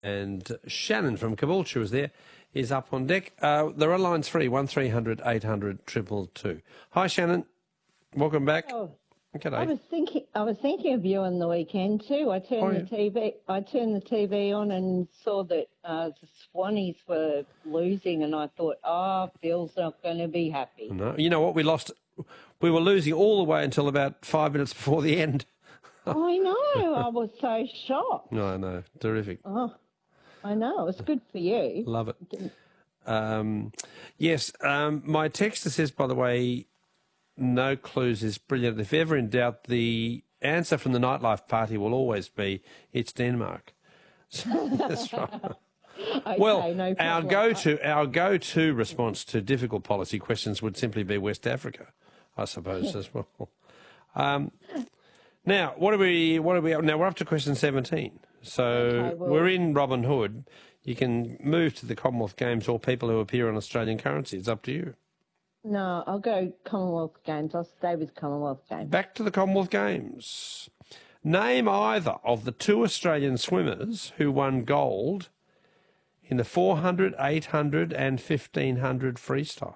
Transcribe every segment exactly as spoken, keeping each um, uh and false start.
And Shannon from Caboolture is there, is up on deck. Uh, there are lines free, one three hundred eight hundred two two two. Hi, Shannon. Welcome back. Oh, G'day. I was thinking. I was thinking of you on the weekend too. I turned Oh, the yeah. T V. I turned the T V on and saw that uh, the Swannies were losing, and I thought, "Oh, Phil's not going to be happy." No, you know what? We lost. We were losing all the way until about five minutes before the end. I know. I was so shocked. No, no, terrific. Oh, I know. It's good for you. Love it. Um, yes, um, my texter says, by the way, no clues is brilliant. If ever in doubt, the answer from the nightlife party will always be it's Denmark. So, that's right. Okay, Well, no our problem. go-to our go-to response to difficult policy questions would simply be West Africa, I suppose, as well. Um, now, what are we? What are we? Now we're up to question seventeen. So Okay, well- we're in Robin Hood. You can move to the Commonwealth Games or people who appear on Australian currency. It's up to you. No, I'll go Commonwealth Games. I'll stay with Commonwealth Games. Back to the Commonwealth Games. Name either of the two Australian swimmers who won gold in the four hundred, eight hundred and fifteen hundred freestyle.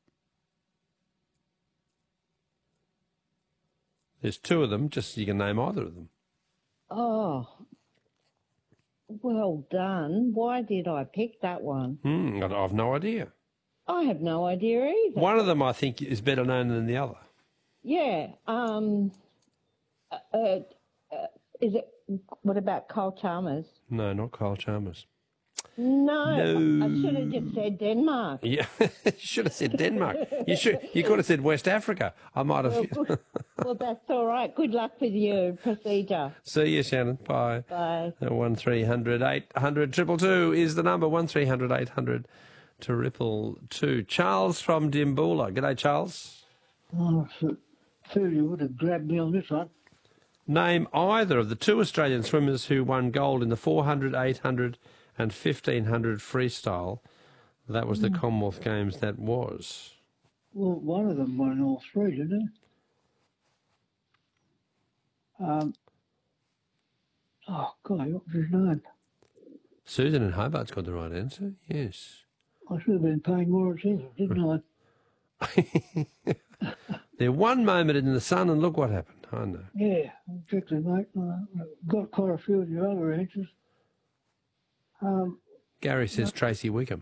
There's two of them, just so you can name either of them. Oh, well done. Why did I pick that one? Hmm, I have no idea. I have no idea either. One of them, I think, is better known than the other. Yeah. Um. Uh, uh, uh, is it? What about Cole Chalmers? No, not Kyle Chalmers. No. No. I should have just said Denmark. Yeah, you should have said Denmark. You should. You could have said West Africa. I might have. Well, well, that's all right. Good luck with your procedure. See you, Shannon. Bye. Bye. One three hundred eight hundred triple two is the number. One three hundred eight hundred triple two. Charles from Dimboola. G'day, Charles. Oh, Phil, you would have grabbed me on this one. Name either of the two Australian swimmers who won gold in the four hundred, eight hundred and fifteen hundred freestyle. That was the Commonwealth Games, that was. Well, one of them won all three, didn't he? Um, oh, God, what was his name? Susan in Hobart's got the right answer, yes. I should have been paying more attention, didn't I? There one moment in the sun and look what happened. I know. Yeah, exactly, mate. I got quite a few of your other answers. Um, Gary says Tracy Wickham.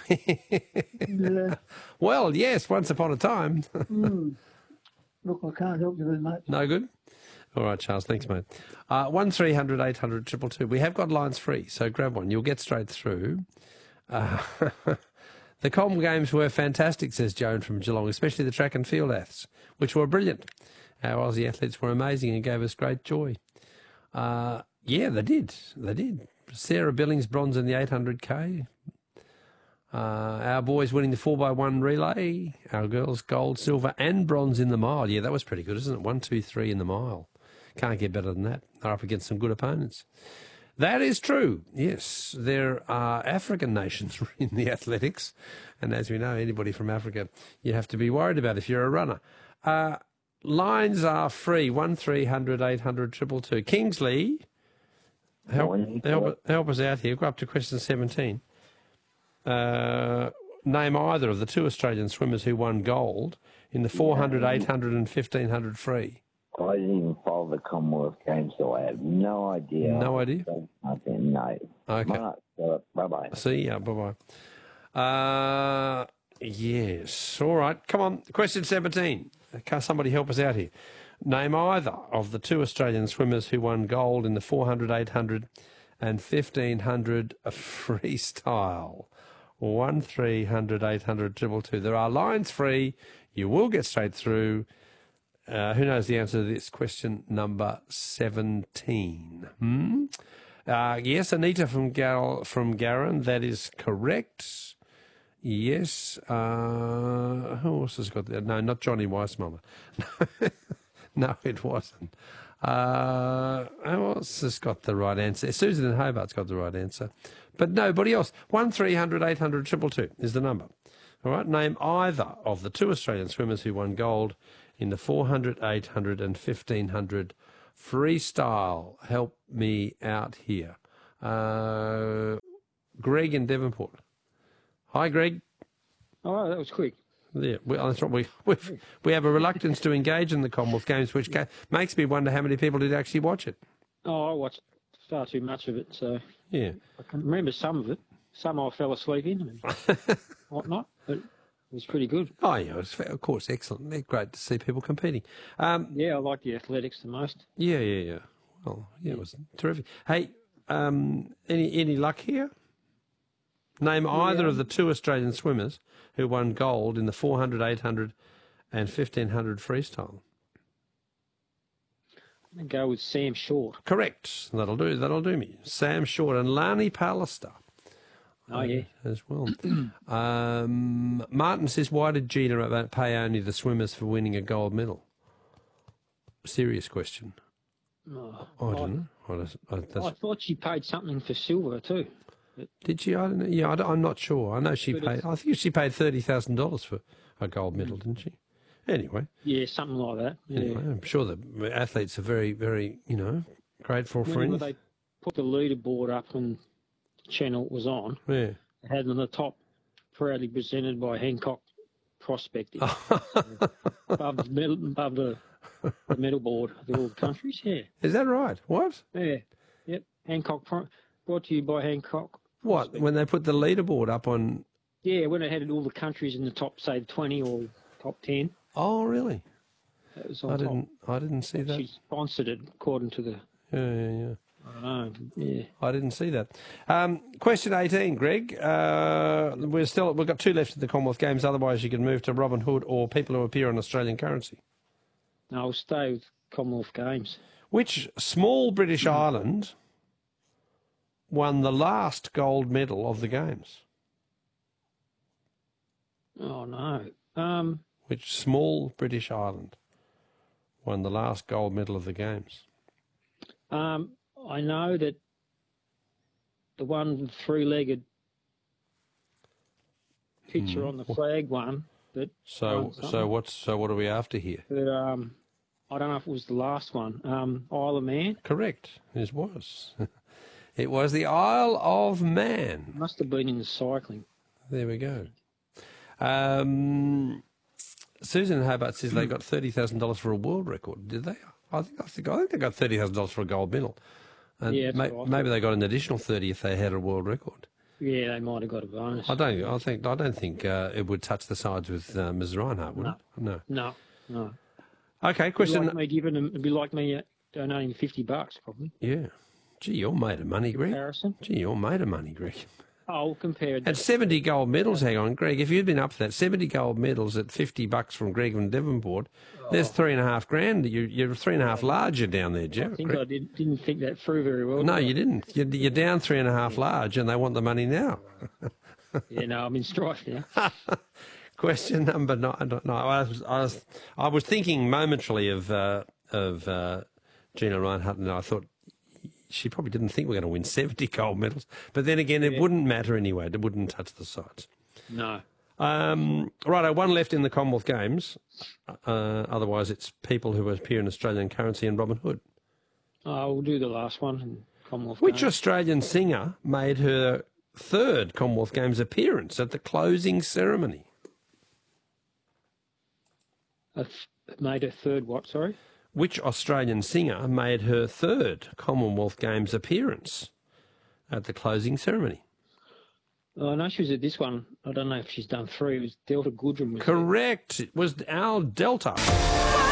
yeah, Well, yes, once upon a time. mm, look, I can't help you with mate. No good? All right, Charles, thanks, mate. Uh, one three hundred eight hundred triple two. We have got lines free, so grab one. You'll get straight through. Uh, the Com Games were fantastic, says Joan from Geelong, especially the track and field aths, which were brilliant. Our Aussie athletes were amazing and gave us great joy. Uh, yeah, they did. They did. Sarah Billings, bronze in the eight hundred K. Uh, our boys winning the four by one relay. Our girls gold, silver and bronze in the mile. Yeah, that was pretty good, isn't it? One, two, three in the mile. Can't get better than that. They're up against some good opponents. That is true. Yes, there are African nations in the athletics. And as we know, anybody from Africa you have to be worried about if you're a runner. Uh, lines are free. one three hundred eight hundred two two two. Kingsley, help, help, help us out here. Go up to question seventeen. Uh, name either of the two Australian swimmers who won gold in the four hundred, eight hundred and fifteen hundred free. I didn't even follow the Commonwealth Games, so I have no idea. No idea? Nothing, no. Okay. Mark, uh, bye-bye. See ya. Bye-bye. Uh, yes. All right. Come on. Question seventeen. Can somebody help us out here? Name either of the two Australian swimmers who won gold in the four hundred, eight hundred and fifteen hundred freestyle. one three hundred eight hundred two two two. There are lines free. You will get straight through. Uh, who knows the answer to this question number seventeen? Hmm? Uh, yes, Anita from Gal from Garran. That is correct. Yes. Uh, who else has got that? No, not Johnny Weissmuller. No, it wasn't. Uh, who else has got the right answer? Susan in Hobart's got the right answer. But nobody else. one three hundred eight hundred two two two is the number. All right, name either of the two Australian swimmers who won gold in the four hundred, eight hundred and fifteen hundred freestyle. Help me out here. Uh, Greg in Devonport. Hi, Greg. Oh, that was quick. Yeah, well, that's what we we've, we have a reluctance to engage in the Commonwealth Games, which ca- makes me wonder how many people did actually watch it. Oh, I watched far too much of it, so Yeah. I can remember some of it. Some I fell asleep in and whatnot, but it was pretty good. Oh, yeah, it was, of course, excellent. They're great to see people competing. Um, Yeah, I like the athletics the most. yeah, yeah, yeah. Well, yeah, it was terrific. Hey, um, any any luck here? Name either of the two Australian swimmers who won gold in the four hundred, eight hundred and fifteen hundred freestyle. I'm going to go with Sam Short. Correct. That'll do. That'll do me. Sam Short and Lani Pallister. Oh, yeah. As well. um, Martin says, why did Gina pay only the swimmers for winning a gold medal? Serious question. Oh, I don't know. I, just, I, that's, I thought she paid something for silver too. did she? I don't know. Yeah, I am not sure. I know she But paid. it's- I think she paid thirty thousand dollars for a gold medal, didn't she? Anyway, Yeah, something like that. Yeah. anyway, I'm sure the athletes are very, very, you know, grateful Remember friends. they put the leaderboard up when the channel was on. Yeah. It had on the top, proudly presented by Hancock Prospecting. above the medal, above the, the medal board of all the countries. Yeah, Is that right? What? yeah, yep. Hancock Pro- brought to you by Hancock. What? When they put the leaderboard up on? Yeah, when it had all the countries in the top, say twenty or top ten. Oh, really? That was on I top. didn't. I didn't see that. She sponsored it according to the. Yeah, yeah, yeah. I don't know. Yeah. I didn't see that. Um, question eighteen, Greg. Uh, we're still we've got two left at the Commonwealth Games. Otherwise, you can move to Robin Hood or people who appear on Australian currency. No, I'll stay with Commonwealth Games. Which small British island won the last gold medal of the Games? Oh no. Um. Which small British island won the last gold medal of the Games? Um. I know that the one with three-legged picture Hmm. on the flag one that. So, won something. so what's so what are we after here? But, um, I don't know if it was the last one. Um, Isle of Man. Correct. It was. It was the Isle of Man. Must have been in the cycling. There we go. Um, Susan in Hobart says they got thirty thousand dollars for a world record. Did they? I think I think I think they got thirty thousand dollars for a gold medal. And Yeah, that's may, what I thought. maybe they got an additional thirty if they had a world record. Yeah, they might have got a bonus. I don't. I think. I don't think uh, it would touch the sides with uh, Miz Reinhardt, would No. it? No. No, no. Okay. It'd be Question. like me giving them. It'd be like me uh, donating fifty bucks, probably. Yeah. Gee, you're made of money, Greg. Comparison. Gee, you're made of money, Greg. Oh, compared. And seventy gold medals, hang on, Greg, if you'd been up for that, seventy gold medals at fifty bucks from Greg from Devonport, there's three and a half grand. You, you're three and a half larger down there, Jeff. I think I did, didn't think that through very well. No, did I? you didn't. You're, you're down three and a half large and they want the money now. Yeah, no, I'm in strife now. Question number nine. No, I was, I was, I was thinking momentarily of, uh, of uh, Gina Reinhardt, and I thought, she probably didn't think we were going to win seventy gold medals. But then again, it Yeah. wouldn't matter anyway. It wouldn't touch the sides. No. Um, righto, one left in the Commonwealth Games. Uh, otherwise, it's people who appear in Australian currency and Robin Hood. Oh, we'll do the last one. in Commonwealth Which Games. Australian singer made her third Commonwealth Games appearance at the closing ceremony? A th- made a third what, sorry? Which Australian singer made her third Commonwealth Games appearance at the closing ceremony? Oh, I know she was at this one. I don't know if she's done three. It was Delta Goodrum. Was Correct. It was Al Delta.